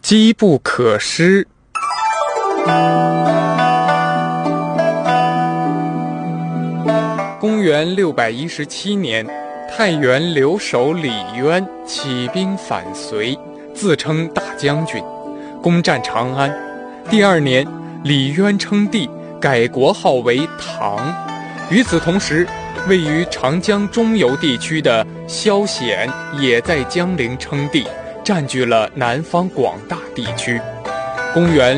机不可失。公元617年，太原留守李渊起兵反隋，自称大将军，攻占长安。第2年，李渊称帝，改国号为唐。与此同时，位于长江中游地区的萧显也在江陵称帝，占据了南方广大地区。公元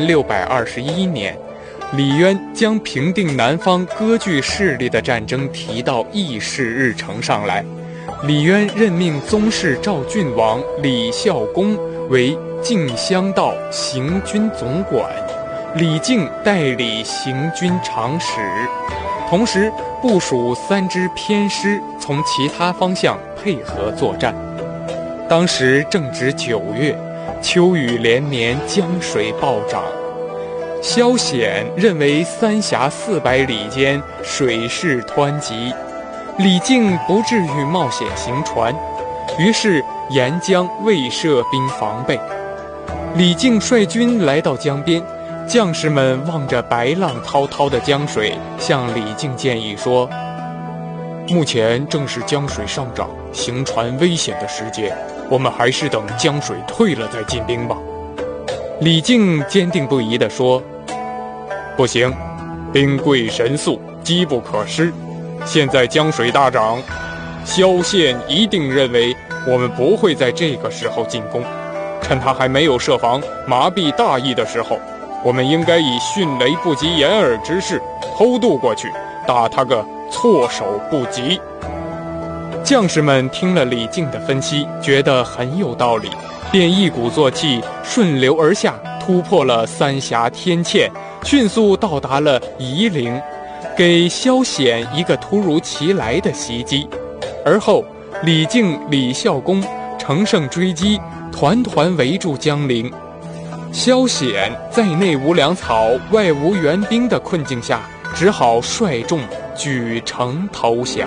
621年，李渊将平定南方割据势力的战争提到议事日程上来。李渊任命宗室赵郡王李孝恭为靖襄道行军总管，李靖代理行军长史，同时部署3支偏师从其他方向配合作战。当时正值9月，秋雨连绵，江水暴涨。萧显认为三峡400里间水势湍急，李靖不至于冒险行船，于是沿江未设兵防备。李靖率军来到江边，将士们望着白浪滔滔的江水，向李靖建议说：目前正是江水上涨、行船危险的时节，我们还是等江水退了再进兵吧。李靖坚定不移地说：不行，兵贵神速，机不可失。现在江水大涨，萧宪一定认为我们不会在这个时候进攻，趁他还没有设防麻痹大意的时候，我们应该以迅雷不及掩耳之势偷渡过去，打他个措手不及。将士们听了李靖的分析，觉得很有道理，便一鼓作气，顺流而下，突破了三峡天堑，迅速到达了夷陵，给萧显一个突如其来的袭击。而后李靖、李孝恭乘胜追击，团团围住江陵。萧显在内无粮草，外无援兵的困境下，只好率众举城投降。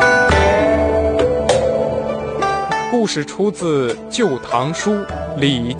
故事出自《旧唐书·李